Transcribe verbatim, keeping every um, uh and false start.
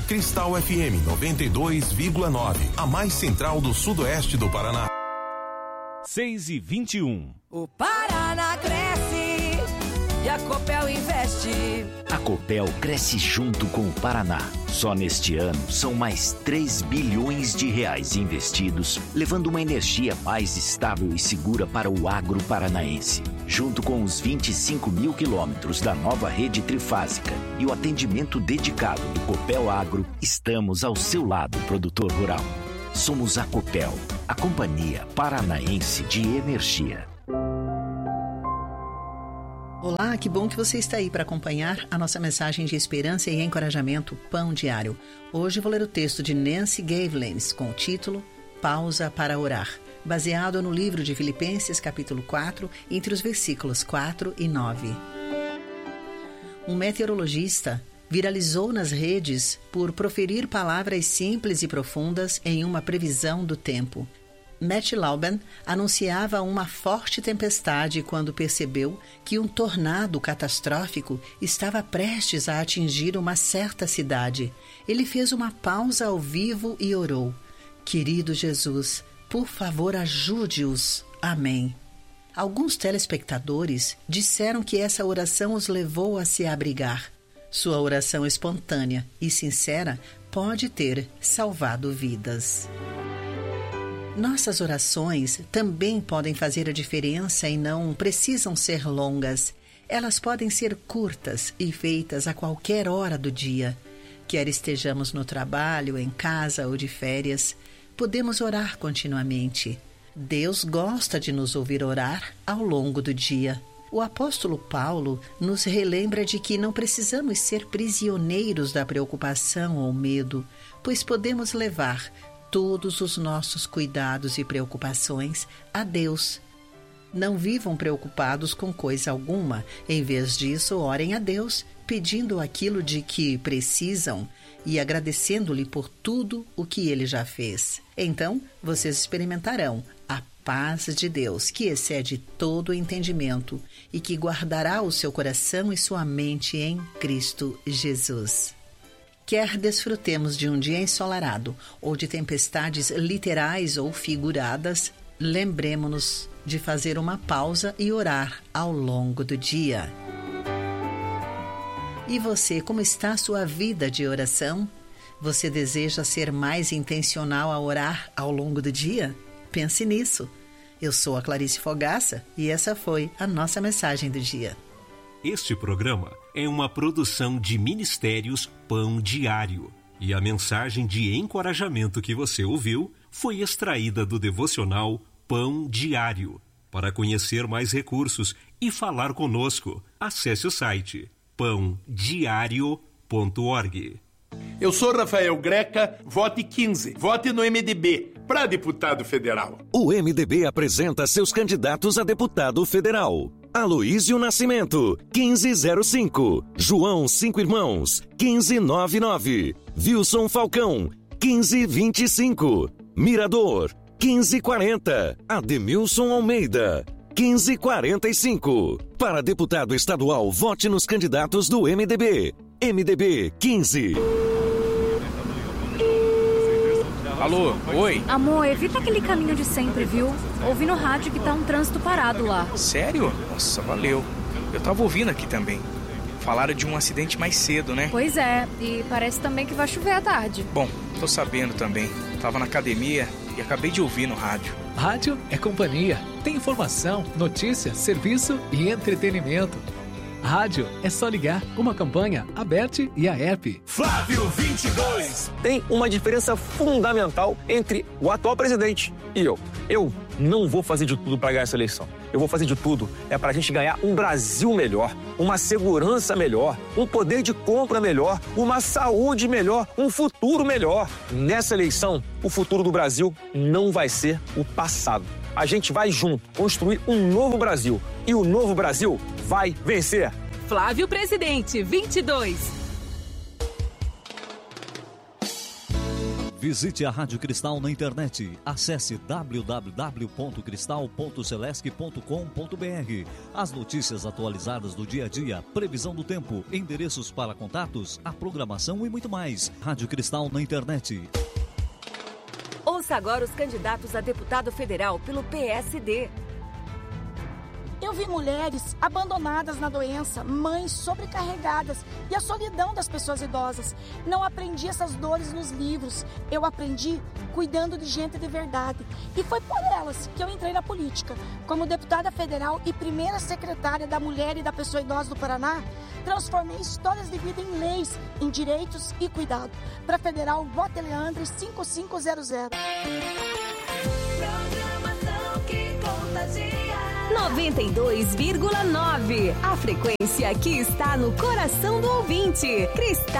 Cristal F M noventa e dois vírgula nove, a mais central do sudoeste do Paraná. seis e vinte e um. O Paraná cresce e a Copel investe. A Copel cresce junto com o Paraná. Só neste ano são mais três bilhões de reais investidos, levando uma energia mais estável e segura para o agro paranaense. Junto com os vinte e cinco mil quilômetros da nova rede trifásica e o atendimento dedicado do Copel Agro, estamos ao seu lado, produtor rural. Somos a Copel, a Companhia Paranaense de Energia. Olá, que bom que você está aí para acompanhar a nossa mensagem de esperança e encorajamento Pão Diário. Hoje vou ler o texto de Nancy Gavelens com o título Pausa para Orar, baseado no livro de Filipenses, capítulo quatro, entre os versículos quatro e nove. Um meteorologista viralizou nas redes por proferir palavras simples e profundas em uma previsão do tempo. Matt Lauben anunciava uma forte tempestade quando percebeu que um tornado catastrófico estava prestes a atingir uma certa cidade. Ele fez uma pausa ao vivo e orou: Querido Jesus, por favor, ajude-os. Amém. Alguns telespectadores disseram que essa oração os levou a se abrigar. Sua oração espontânea e sincera pode ter salvado vidas. Nossas orações também podem fazer a diferença e não precisam ser longas. Elas podem ser curtas e feitas a qualquer hora do dia. Quer estejamos no trabalho, em casa ou de férias, podemos orar continuamente. Deus gosta de nos ouvir orar ao longo do dia. O apóstolo Paulo nos relembra de que não precisamos ser prisioneiros da preocupação ou medo, pois podemos levar todos os nossos cuidados e preocupações a Deus. Não vivam preocupados com coisa alguma. Em vez disso, orem a Deus, pedindo aquilo de que precisam e agradecendo-lhe por tudo o que Ele já fez. Então, vocês experimentarão a paz de Deus, que excede todo o entendimento e que guardará o seu coração e sua mente em Cristo Jesus. Quer desfrutemos de um dia ensolarado ou de tempestades literais ou figuradas, lembremos-nos de fazer uma pausa e orar ao longo do dia. E você, como está a sua vida de oração? Você deseja ser mais intencional a orar ao longo do dia? Pense nisso. Eu sou a Clarice Fogaça e essa foi a nossa mensagem do dia. Este programa é uma produção de Ministérios Pão Diário. E a mensagem de encorajamento que você ouviu foi extraída do devocional Pão Diário. Para conhecer mais recursos e falar conosco, acesse o site pão diário ponto org. Eu sou Rafael Greca, vote quinze. Vote no M D B, para deputado federal. O M D B apresenta seus candidatos a deputado federal. Aloísio Nascimento, quinze zero cinco. João Cinco Irmãos, quinze noventa e nove. Wilson Falcão, quinze vinte e cinco. Mirador, quinze quarenta. Ademilson Almeida, quinze quarenta e cinco. Para deputado estadual, vote nos candidatos do M D B. M D B quinze. Alô, oi? Amor, evita aquele caminho de sempre, viu? Ouvi no rádio que tá um trânsito parado lá. Sério? Nossa, valeu. Eu tava ouvindo aqui também. Falaram de um acidente mais cedo, né? Pois é, e parece também que vai chover à tarde. Bom, tô sabendo também. Tava na academia e acabei de ouvir no rádio. Rádio é companhia. Tem informação, notícia, serviço e entretenimento. Rádio é só ligar. Uma campanha aberta e a app. Flávio vinte e dois. Tem uma diferença fundamental entre o atual presidente e eu. Eu não vou fazer de tudo para ganhar essa eleição. Eu vou fazer de tudo é para a gente ganhar um Brasil melhor, uma segurança melhor, um poder de compra melhor, uma saúde melhor, um futuro melhor. Nessa eleição, o futuro do Brasil não vai ser o passado. A gente vai junto construir um novo Brasil. E o novo Brasil vai vencer. Flávio Presidente, vinte e dois. Visite a Rádio Cristal na internet. Acesse w w w ponto cristal ponto celesc ponto com ponto b r. As notícias atualizadas do dia a dia, previsão do tempo, endereços para contatos, a programação e muito mais. Rádio Cristal na internet. Ouça agora os candidatos a deputado federal pelo P S D. Eu vi mulheres abandonadas na doença, mães sobrecarregadas e a solidão das pessoas idosas. Não aprendi essas dores nos livros. Eu aprendi cuidando de gente de verdade. E foi por elas que eu entrei na política. Como deputada federal e primeira secretária da Mulher e da Pessoa Idosa do Paraná, transformei histórias de vida em leis, em direitos e cuidado. Para federal, vote Leandre cinco cinco zero zero. Programação que contagia. noventa e dois vírgula nove. A frequência que está no coração do ouvinte. Cristal